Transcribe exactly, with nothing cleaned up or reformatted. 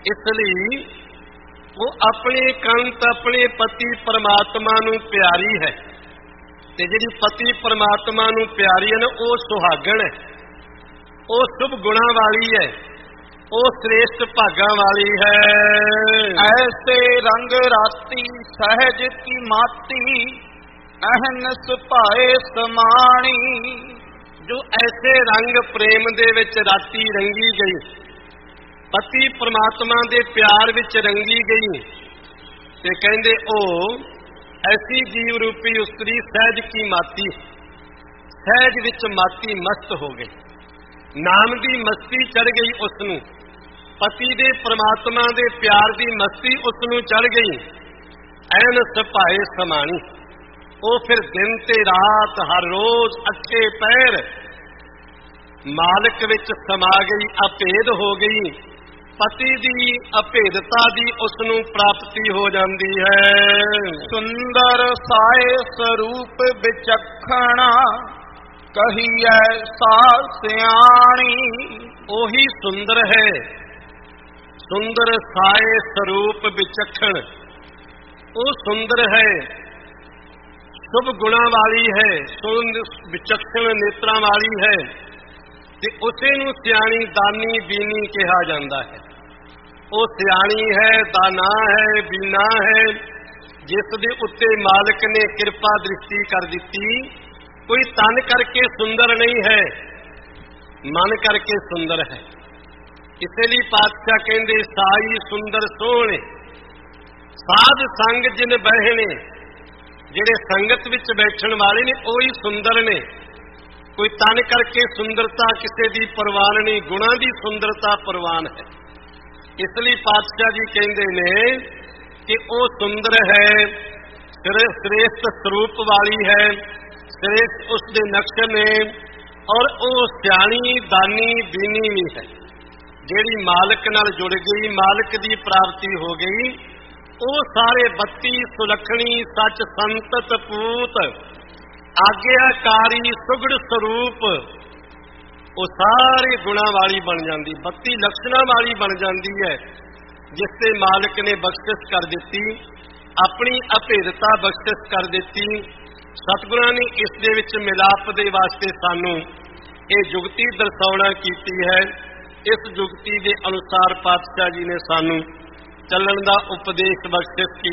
इस लिए वो अपने कंत अपने पति परमात्मा नूं प्यारी है, ते जिहड़ी पति परमात्मा नूं प्यारी है ना वो सुहागण है, वो शुभ गुणा वाली है, वो श्रेष्ठ भागा वाली है। ऐसे रंग राती सहज की माती अहनस पाए समाणी। जो ऐसे रंग प्रेम दे विच राती रंगी गई, पति परमात्मा दे प्यार विच रंगी गई, ते कहंदे ओ ऐसी जीव रूपी उस्तरी सहज की माती, सहज विच माती मस्त हो गई, नाम दी मस्ती चढ़ गई उसनूं, पति दे परमात्मा दे प्यार दी मस्ती उसनूं चढ़ गई। ऐन सभाए समाणी, ਉਹ फिर दिन ते रात हर रोज अच्छे पैर मालिक विच समा गई, अभेद हो गई, पति दी अभेदता दी उसनूं प्राप्ति हो जाती है। सुंदर साए स्वरूप विचक्षणा कहिए सा सियाणी। ओही सुंदर है, सुंदर साए स्वरूप विचक्षण, वो सुंदर है, शुभ गुणा वाली है, विचक्षण नेत्रा वाली है, ते उसे नूं सियाणी दानी बीनी कहा जाता है। वो सियाणी है, दाना है, बीना है, जिस दे उत्ते मालिक ने कृपा दृष्टि कर दी। कोई तन करके सुंदर नहीं है, मन करके सुंदर है। इसलिए पातशाह कहंदे साई सुंदर सोहणे, साध संग जिन बहने, ਜਿਹੜੇ संगत विच बैठण वाले ने ਉਹੀ सुंदर ने। कोई तन करके सुंदरता किसी की परवान नहीं, गुणा की सुंदरता परवान है। इसलिए पातशाह जी कहते ने कि वो सुंदर है, श्रेष्ठ स्वरूप वाली है, श्रेष्ठ उसके नक्श ने, और वो सियाणी दानी बीनी भी है, ਜਿਹੜੀ मालिक नाल जुड़ गई, मालिक की प्राप्ति हो गई। वो सारे बत्ती सुलखणी सच संतत पूत आग्याकारी सुगड़ स्वरूप, वो सारे गुणा वाली बन जाती, बत्ती लक्षणा वाली बन जाती है, जिससे मालिक ने बख्शिश कर दी, अपनी अभेदता बख्शिश कर दी। सतगुरां ने इस दे विच मिलाप दे वास्ते सानू ये जुगती दर्शाउणा कीती है। इस जुगती के अनुसार पातशाह जी ने सानू चलण का उपदेश बख्शिश की